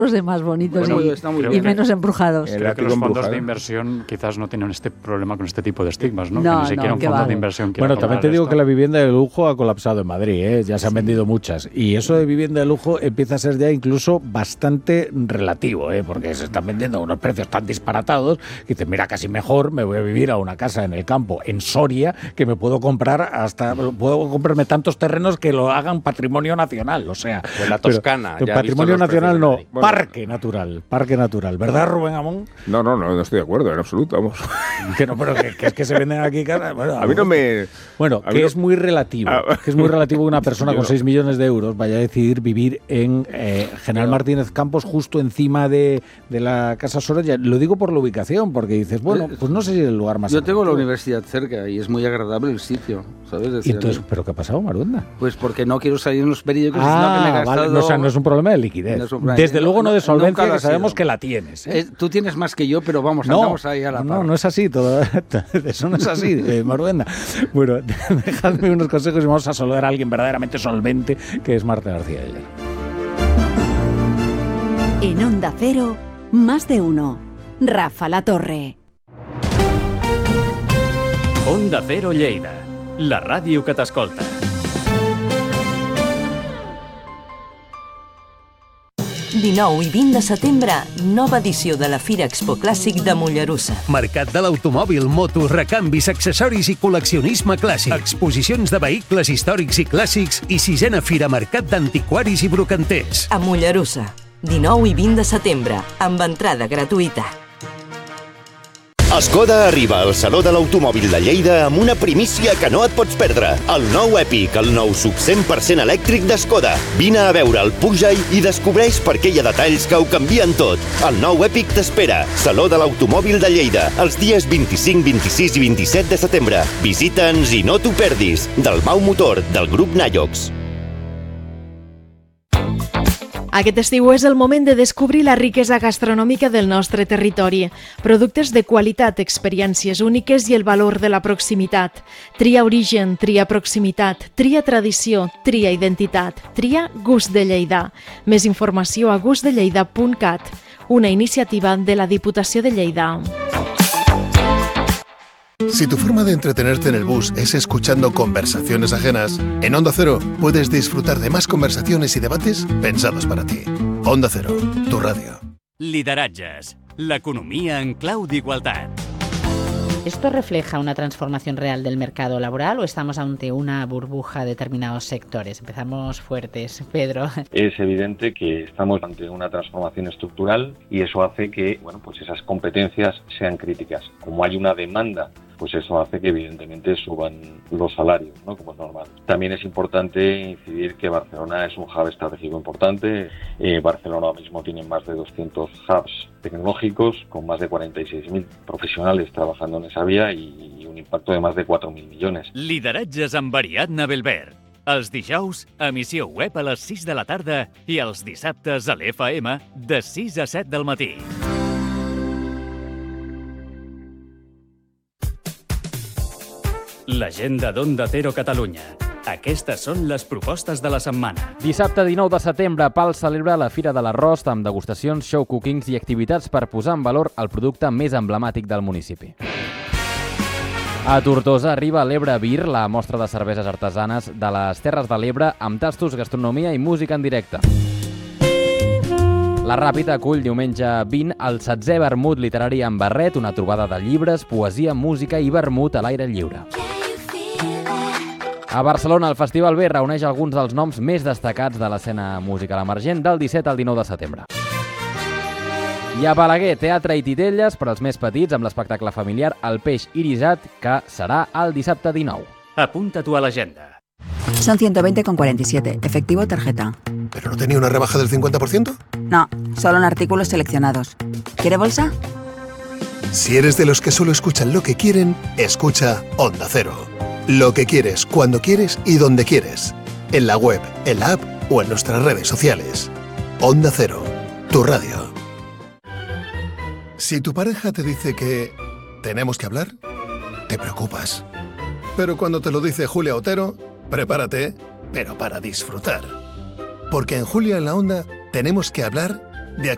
más bonitos bueno, y menos embrujados. Creo que los fondos de inversión quizás no tienen este problema con este tipo de estigmas, ¿no? Que ni siquiera un fondo de inversión quiere. Bueno, también te digo que la vivienda de lujo ha colapsado en Madrid, ¿eh? Ya se han vendido muchas. Y eso de vivienda de lujo empieza a ser ya incluso bastante relativo, ¿eh? Porque se están vendiendo a unos precios tan disparatados que dices, mira, casi mejor me voy a vivir a una casa en el campo, en Soria, que me puedo comprarme tantos terrenos que lo hagan patrimonio nacional. O sea, pues la Toscana. Pero, patrimonio nacional no, bueno, parque natural, ¿verdad, Rubén Amón? No estoy de acuerdo en absoluto, vamos. Que no, pero que es que se venden aquí casas. Bueno, a mí no me... Bueno, que es muy relativo. Que es muy relativo que una persona con 6 millones de euros vaya a decidir vivir en General Martínez Campos, justo encima de la Casa Soraya. Lo digo por la ubicación, porque dices, bueno, pues no sé si es el lugar más... Yo tengo la universidad cerca y es muy agradable el sitio, ¿sabes? Decir, entonces, ¿pero qué ha pasado, Maruenda? Pues porque no quiero salir en los periódicos, sino que me he gastado... Vale. No, o sea, no es un problema de liquidez. Desde luego no de solvencia, que sabemos que la tienes. Tú tienes más que yo, pero vamos, andamos ahí a la par. No es así, eso no es así, Maruenda. Bueno, dejadme unos consejos y vamos a saludar a alguien verdaderamente solvente, que es Marta García Ayer. En Onda Cero, más de uno. Rafa La Torre. Onda Cero Lleida, la ràdio que t'escolta. ...19 i 20 de setembre, nova edició de la Fira Expo Clàssic de Mollerussa. Mercat de l'automòbil, motos, recanvis, accessoris i col·leccionisme clàssic. Exposicions de vehicles històrics i clàssics i 6a Fira Mercat d'Antiquaris i Brocanters. A Mollerussa, 19 i 20 de setembre, amb entrada gratuïta. Skoda arriba al Saló de l'Automòbil de Lleida amb una primícia que no et pots perdre. El nou Epic, el nou sub 100% elèctric de Skoda. Vine a veure'l, puja-hi i descobreix per què hi ha detalls que ho canvien tot. El nou Epic t'espera. Saló de l'Automòbil de Lleida, els dies 25, 26 i 27 de setembre. Visita'ns i no t'ho perdis. Del Mau Motor, del grup Nayox. Aquest estiu és el moment de descobrir la riquesa gastronòmica del nostre territori. Productes de qualitat, experiències úniques i el valor de la proximitat. Tria origen, tria proximitat, tria tradició, tria identitat, tria Gust de Lleida. Més informació a gustdelleida.cat, una iniciativa de la Diputació de Lleida. Si tu forma de entretenerte en el bus es escuchando conversaciones ajenas, en Onda Cero puedes disfrutar de más conversaciones y debates pensados para ti. Onda Cero, tu radio. Lideratges, l'economia en clau d'igualtat. ¿Esto refleja una transformación real del mercado laboral o estamos ante una burbuja de determinados sectores? Empezamos fuertes, Pedro. Es evidente que estamos ante una transformación estructural y eso hace que, pues esas competencias sean críticas. Como hay una demanda, pues eso hace que evidentemente suban los salarios, ¿no? Como es normal. También es importante incidir que Barcelona es un hub estratégico importante. Barcelona ahora mismo tiene más de 200 hubs tecnológicos con más de 46.000 profesionales trabajando en esa vía y un impacto de más de 4.000 millones. Lideratges amb Ariadna Belver. Els dijous, emissió web a les 6 de la tarda i els dissabtes a l'FM de 6 a 7 del matí. L'agenda d'Onda Cero Catalunya. Aquestes són les propostes de la setmana. Dissabte 19 de setembre, PAL celebra la Fira de l'Arròs amb degustacions, show cookings i activitats per posar en valor el producte més emblemàtic del municipi. A Tortosa arriba l'Ebre Beer, la mostra de cerveses artesanes de les Terres de l'Ebre amb tastos, gastronomia i música en directe. La Ràpita acull diumenge 20 el 16è vermut literari en barret, una trobada de llibres, poesia, música i vermut a l'aire lliure. A Barcelona, el Festival B reuneix alguns dels noms més destacats de l'escena musical emergent del 17 al 19 de setembre. I a Balaguer, teatre i titelles per als més petits amb l'espectacle familiar El Peix Irisat, que serà el dissabte 19. Apunta-t'ho a l'agenda. Son 120,47, efectivo tarjeta. ¿Pero no tenía una rebaja del 50%? No, solo en artículos seleccionados. ¿Quiere bolsa? Si eres de los que solo escuchan lo que quieren, escucha Onda Cero. Lo que quieres, cuando quieres y donde quieres. En la web, en la app o en nuestras redes sociales. Onda Cero, tu radio. Si tu pareja te dice que tenemos que hablar, te preocupas. Pero cuando te lo dice Julia Otero, prepárate, pero para disfrutar. Porque en Julia en la Onda tenemos que hablar